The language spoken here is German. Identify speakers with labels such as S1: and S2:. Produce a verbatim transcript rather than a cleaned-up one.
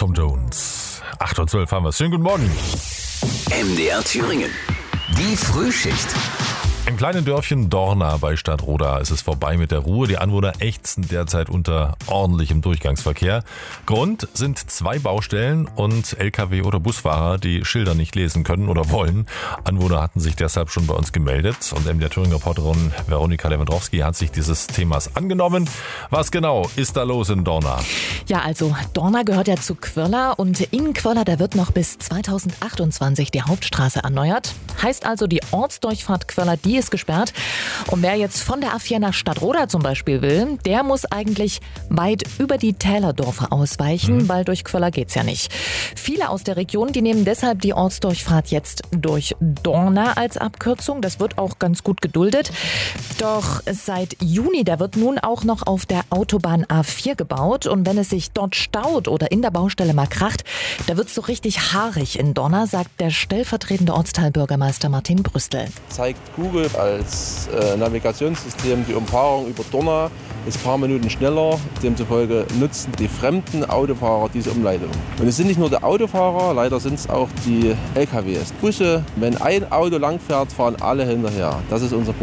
S1: Tom Jones. acht Uhr zwölf haben wir es. Schönen guten Morgen.
S2: M D R Thüringen. Die Frühschicht.
S1: Im kleinen Dörfchen Dorna bei Stadtroda ist es vorbei mit der Ruhe. Die Anwohner ächzen derzeit unter ordentlichem Durchgangsverkehr. Grund sind zwei Baustellen und L K W- oder Busfahrer, die Schilder nicht lesen können oder wollen. Anwohner hatten sich deshalb schon bei uns gemeldet und M D R Thüringen-Reporterin Veronika Lewandowski hat sich dieses Themas angenommen. Was genau ist da los in Dorna?
S3: Ja, also Dorna gehört ja zu Quirla und in Quirla, da wird noch bis zweitausendachtundzwanzig die Hauptstraße erneuert. Heißt also, die Ortsdurchfahrt Quirla, die ist gesperrt. Und wer jetzt von der A vier nach Stadtroda zum Beispiel will, der muss eigentlich weit über die Tälerdorfer ausweichen, mhm. weil durch Quirla geht's ja nicht. Viele aus der Region, die nehmen deshalb die Ortsdurchfahrt jetzt durch Dorna als Abkürzung. Das wird auch ganz gut geduldet. Doch seit Juni, da wird nun auch noch auf der Autobahn A vier gebaut. Und wenn es sich dort staut oder in der Baustelle mal kracht, da wird's so richtig haarig in Dorna, sagt der stellvertretende Ortsteilbürgermeister Martin Brüstel.
S4: Zeigt Google als äh, Navigationssystem die Umfahrung über Dorna ist ein paar Minuten schneller. Demzufolge nutzen die fremden Autofahrer diese Umleitung. Und es sind nicht nur die Autofahrer, leider sind es auch die L K Ws. Busse, wenn ein Auto langfährt, fahren alle hinterher. Das ist unser Problem.